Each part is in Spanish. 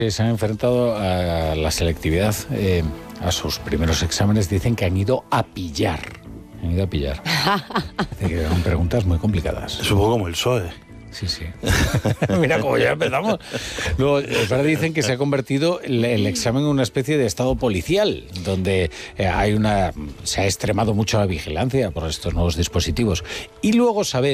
Se han enfrentado a la selectividad, a sus primeros exámenes, dicen que han ido a pillar. Dicen que eran preguntas muy complicadas. Es un poco como el PSOE. Sí. Mira cómo ya empezamos. Luego, dicen que se ha convertido el examen en una especie de estado policial, donde se ha extremado mucho la vigilancia por estos nuevos dispositivos. Y luego sabed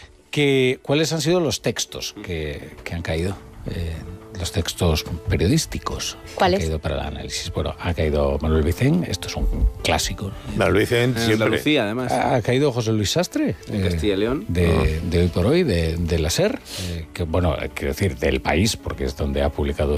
cuáles han sido los textos que han caído. Los textos periodísticos. ¿Cuáles? Han caído para el análisis. Bueno, ha caído Manuel Vicent, esto es un clásico. Manuel Vicent, siempre. Andalucía, además. Ha caído José Luis Sastre. En Castilla y León. De Hoy por Hoy, de la SER, que bueno, quiero decir, del País, porque es donde ha publicado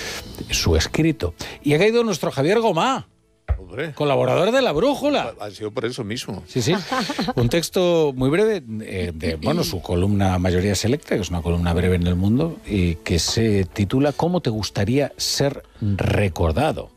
su escrito. Y ha caído nuestro Javier Gomá. Hombre. Colaborador de La Brújula. Ha sido por eso mismo. Sí. Un texto muy breve de su columna Mayoría Selecta, que es una columna breve en El Mundo, y que se titula ¿Cómo te gustaría ser recordado?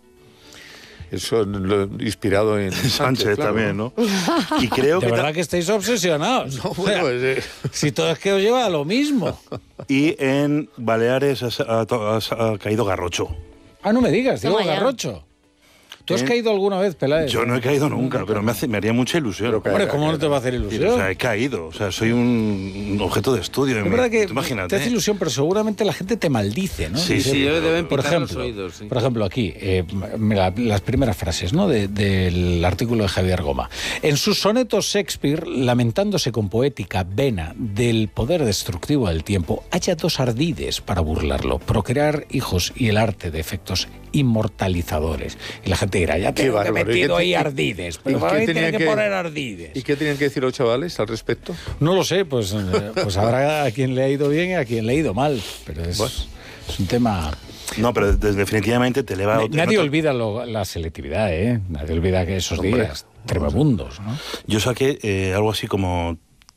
Eso lo inspirado en Sánchez claro, también, ¿no? Y creo de que verdad que estáis obsesionados. No, bueno, si todo es que os lleva a lo mismo. Y en Baleares ha caído Garrocho. Ah, no me digas, digo Toma ya. Garrocho. ¿Tú has caído alguna vez, Peláez? Yo no he caído nunca, pero me haría mucha ilusión. Hombre, ¿cómo no te va a hacer ilusión? O sea, he caído. O sea, soy un objeto de estudio. Es verdad que Imagínate. te hace ilusión, pero seguramente la gente te maldice, ¿no? Sí, Dice, Sí, deben por picar ejemplo, los oídos. Sí. Por ejemplo, aquí, mira, las primeras frases, ¿no? Del artículo de Javier Gomá. En sus sonetos, Shakespeare, lamentándose con poética vena del poder destructivo del tiempo, halla dos ardides para burlarlo: procrear hijos y el arte de efectos inmortalizadores. Y la gente dirá, ya te he metido ahí ardides, pero para mí tiene que poner ardides. ¿Y qué tenían que decir los chavales al respecto? No lo sé, pues habrá a quien le ha ido bien y a quien le ha ido mal, pero es un tema... No, pero definitivamente te eleva... Nadie olvida la selectividad, ¿eh? Nadie olvida que esos días tremebundos, ¿no? Yo saqué algo así como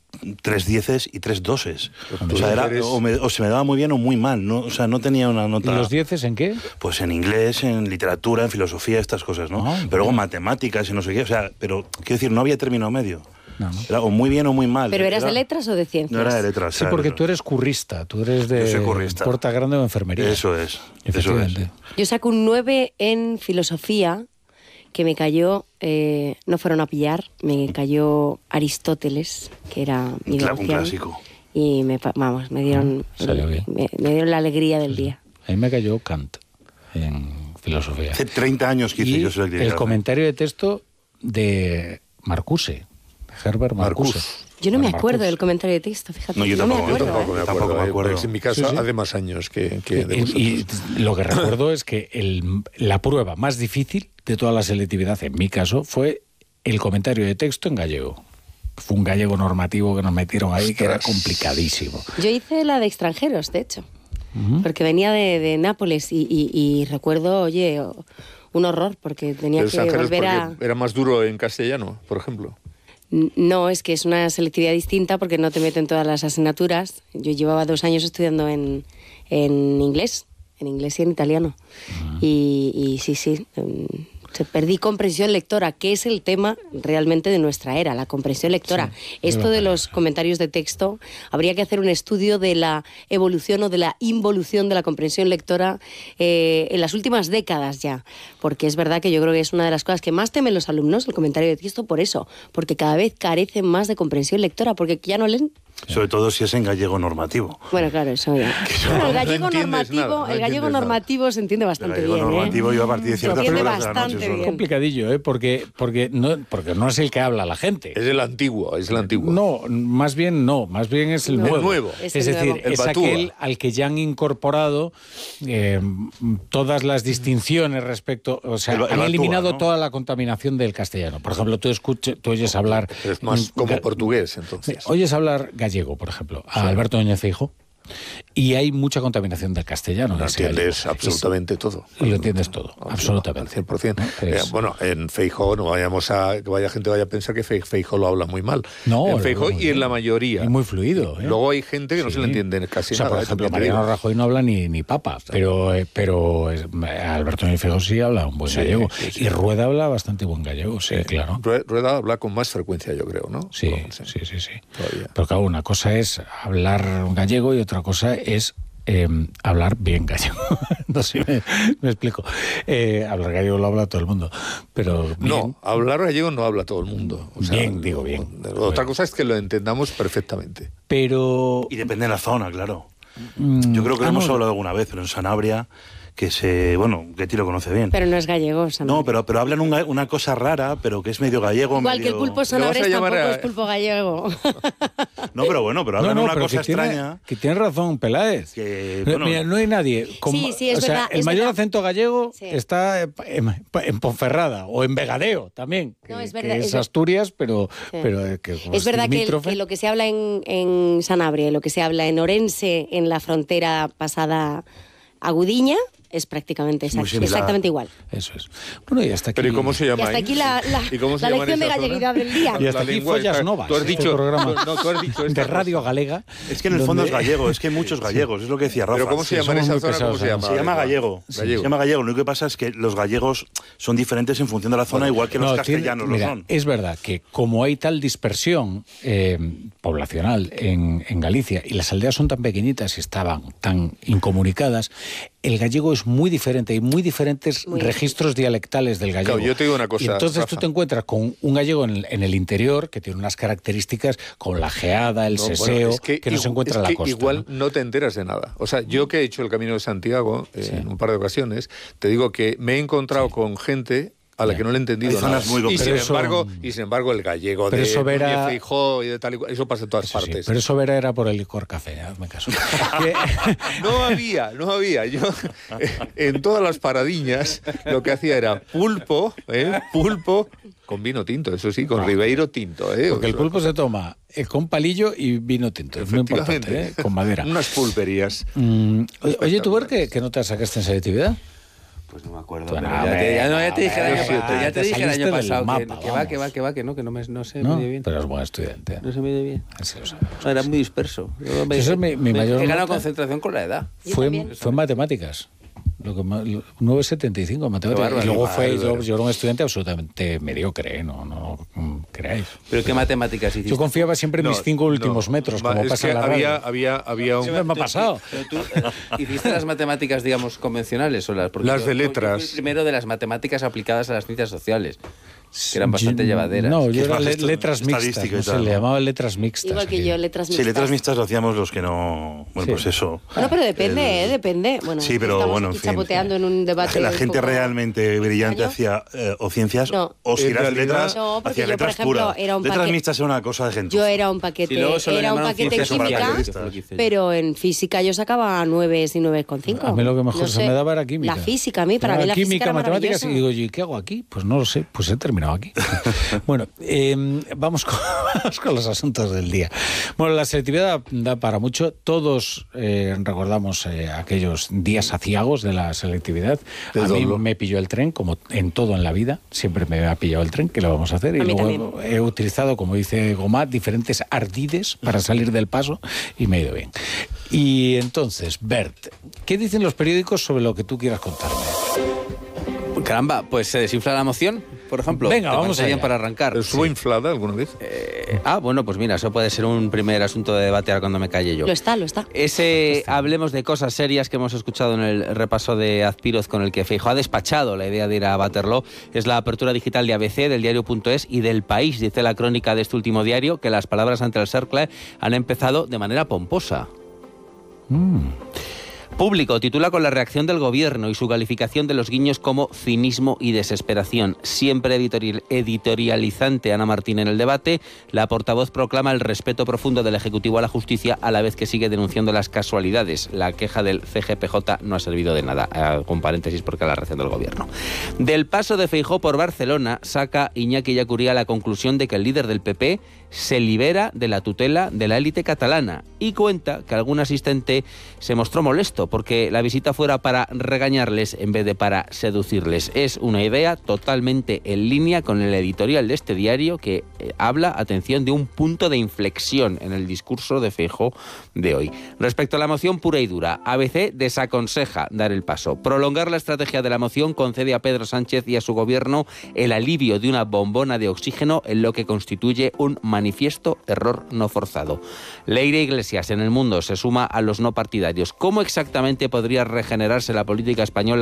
3 dieces y 3 doses. O sea, o se me daba muy bien o muy mal, ¿no? O sea, no tenía una nota... ¿Y los 10 en qué? Pues en inglés, en literatura, en filosofía, estas cosas, ¿no? Pero luego matemáticas y no sé qué, o sea, pero quiero decir, no había término medio. No. Era o muy bien o muy mal. ¿Pero eras de letras o de ciencias? No era de letras. Sí, porque tú eres currista, tú eres de Yo soy currista. Puerta Grande o enfermería. Eso es. Efectivamente. Yo saco un 9 en filosofía, que me cayó, no fueron a pillar, me cayó Aristóteles, que era mi Un devoción, clásico. y me dieron, Salió bien. me dieron la alegría del día. A mí me cayó Kant en filosofía. Hace 30 años que hice Y yo selectividad. el comentario de texto de Marcuse, Herbert Marcuse. Yo no me acuerdo del comentario de texto, fíjate. No, yo me tampoco, acuerdo, Tampoco me acuerdo. Tampoco me acuerdo. Porque en mi caso Sí. hace más años que de vosotros. Y lo que recuerdo es que la prueba más difícil de toda la selectividad, en mi caso, fue el comentario de texto en gallego. Fue un gallego normativo que nos metieron ahí, que era complicadísimo. Yo hice la de extranjeros, de hecho, porque venía de Nápoles y recuerdo, oye, un horror, porque tenía Los que ángeles, volver porque era más duro en castellano, por ejemplo. No, es que es una selectividad distinta porque no te meten todas las asignaturas. Yo llevaba 2 años estudiando en inglés y en italiano. Y sí, perdí comprensión lectora, que es el tema realmente de nuestra era, la comprensión lectora. Sí, esto de los comentarios de texto, habría que hacer un estudio de la evolución o de la involución de la comprensión lectora en las últimas décadas ya, porque es verdad que yo creo que es una de las cosas que más temen los alumnos, el comentario de texto, por eso, porque cada vez carecen más de comprensión lectora, porque ya no leen. Sobre todo si es en gallego normativo. Bueno, claro, eso ya. Bueno, el gallego entiendes normativo, nada, no el gallego entiendes nada. normativo se entiende El bastante gallego bien. normativo yo a partir de Se ciertas entiende horas de la noche bastante solo. bien. Complicadillo, porque no es el que habla la gente. Es el antiguo. No, más bien es el No. nuevo. El nuevo. Es Es el decir, nuevo. El es Batúa. aquel al que ya han incorporado todas las distinciones respecto... O sea, El han Batúa, eliminado ¿no? toda la contaminación del castellano. Por ejemplo, tú oyes hablar... Pero es más como portugués, entonces. Oyes hablar gallego, por ejemplo, a Alberto Núñez Feijóo, y hay mucha contaminación del castellano. en No ese entiendes gallego. absolutamente todo. Y lo entiendes todo, absolutamente. Al 100%. Es- Bueno, en Feijóo no vayamos a que vaya gente vaya a pensar que Feijóo lo habla muy mal. No, en lo Feijóo habla muy y en bien. la mayoría. Y muy fluido. ¿eh? Luego hay gente que no Sí. se le entiende casi O sea, nada. por ejemplo, también te digo. Mariano Rajoy no habla ni papa, pero Alberto Núñez Feijóo sí habla un buen gallego. sí. Y Rueda habla bastante buen gallego, sí, claro. Rueda habla con más frecuencia, yo creo, ¿no? Sí. Todavía. Pero claro, una cosa es hablar gallego y otra cosa es hablar bien gallego. No sé si me explico. Hablar gallego lo habla todo el mundo, pero bien. No, hablar gallego no habla todo el mundo. O sea, bien, digo bien. Otra cosa es que lo entendamos perfectamente. Pero... Y depende de la zona, claro. Yo creo que lo hemos hablado alguna vez, pero en Sanabria, que Ketty lo conoce bien. Pero no es gallego, Sanabria. No, pero hablan una cosa rara, pero que es medio gallego. Igual medio... que el pulpo sanabres tampoco es pulpo gallego. No, pero hablan una cosa extraña. Que tiene razón Peláez. Mira, no hay nadie. Sí, es verdad. El mayor verdad. acento gallego está en Ponferrada o en Vegadeo también. No, es que verdad. es Asturias, pero que es verdad que lo que se habla en Sanabria, lo que se habla en Orense, en la frontera pasada a Gudiña, es prácticamente exactamente igual. Eso es. Bueno, y hasta aquí... ¿Pero y cómo se llama? Y hasta aquí la lección de galleguidad del día. Y hasta aquí Follas Novas. Tú has dicho, programa tú has dicho de Radio Galega. Es que en el fondo es gallego, es que hay muchos gallegos, es lo que decía Rafa. ¿Pero cómo se llama en esa zona? ¿Cómo se llama? Se llama gallego. Se llama gallego. Lo único que pasa es que los gallegos son diferentes en función de la zona, igual que los castellanos lo son. Es verdad que como hay tal dispersión poblacional en Galicia y las aldeas son tan pequeñitas y estaban tan incomunicadas, el gallego es muy diferente, hay muy diferentes registros dialectales del gallego. Claro, yo te digo una cosa, y entonces Rafa, tú te encuentras con un gallego en el interior que tiene unas características como la geada, el seseo, que no se encuentra en la costa. Igual no te enteras de nada. O sea, yo que he hecho el Camino de Santiago en un par de ocasiones, te digo que me he encontrado con gente a la que no le he entendido nada. Muy y sin embargo el gallego de Feijóo y de tal y cual, eso pasa en todas partes. Pero eso era por el licor café, hazme caso. No había. Yo en todas las paradiñas lo que hacía era pulpo con vino tinto, eso sí, con Ribeiro tinto. Porque el pulpo se toma con palillo y vino tinto, es muy importante, con madera. Unas pulperías. Oye, ¿tú ver que no te sacaste en selectividad? Pues no me acuerdo. Pero ya te dije el año pasado que va, que no sé muy bien. Pero es buen estudiante. No sé muy bien. Así lo no, era muy disperso. Eso es mi mayor he ganado nota. Concentración con la edad. Fue en matemáticas. 9,75 en matemáticas. Y luego yo era un estudiante absolutamente mediocre, no creáis. ¿Pero qué matemáticas hiciste? Yo confiaba siempre en mis 5 últimos metros, como pasa en la radio. Había un... Siempre me ha pasado. Pero tú hiciste las matemáticas, digamos, convencionales o las... Las de letras. Yo fui primero de las matemáticas aplicadas a las ciencias sociales, que eran bastante llevaderas. No, yo era letras mixtas, no sé, le llamaban letras mixtas. Igual que yo, letras mixtas. Sí, letras mixtas lo hacíamos los que no... Bueno, pues eso. Bueno, pero depende. Bueno, sí, pero bueno, en fin. Chapoteando en un debate. La gente realmente brillante hacía o ciencias o si eras letras, hacía letras puras. Letras mixtas era una cosa de gente. Yo era un paquete en química, pero en física yo sacaba 9 y 9,5. A mí lo que mejor se me daba era química. La física, para mí la física era matemáticas, y digo, ¿y qué hago aquí? Pues no lo sé, pues he terminado aquí. Bueno, vamos con los asuntos del día. Bueno, la selectividad da para mucho. Todos recordamos aquellos días aciagos de la selectividad. A mí me pilló el tren, como en todo en la vida. Siempre me ha pillado el tren, ¿qué le vamos a hacer? Y luego he utilizado, como dice Gomat, diferentes ardides para salir del paso y me ha ido bien. Y entonces, Bert, ¿qué dicen los periódicos sobre lo que tú quieras contarme? Caramba, pues se desinfla la moción, por ejemplo. Venga, vamos allá. Para arrancar. ¿Estuvo inflada alguna vez? Bueno, pues mira, eso puede ser un primer asunto de debate ahora cuando me calle yo. Lo está. Hablemos de cosas serias que hemos escuchado en el repaso de Azpiroz, con el que Feijóo ha despachado la idea de ir a Waterloo. Es la apertura digital de ABC, del diario.es y del País. Dice la crónica de este último diario que las palabras ante el Cercle han empezado de manera pomposa. Público titula con la reacción del gobierno y su calificación de los guiños como cinismo y desesperación. Siempre editorializante Ana Martín en el debate, la portavoz proclama el respeto profundo del Ejecutivo a la justicia a la vez que sigue denunciando las casualidades. La queja del CGPJ no ha servido de nada, con paréntesis porque la reacción del gobierno. Del paso de Feijóo por Barcelona saca Iñaki Yacuría la conclusión de que el líder del PP se libera de la tutela de la élite catalana y cuenta que algún asistente se mostró molesto porque la visita fuera para regañarles en vez de para seducirles. Es una idea totalmente en línea con el editorial de este diario que habla, atención, de un punto de inflexión en el discurso de Feijóo de hoy. Respecto a la moción pura y dura, ABC desaconseja dar el paso. Prolongar la estrategia de la moción concede a Pedro Sánchez y a su gobierno el alivio de una bombona de oxígeno en lo que constituye un manejo manifiesto error no forzado. Leire Iglesias en El Mundo se suma a los no partidarios. ¿Cómo exactamente podría regenerarse la política española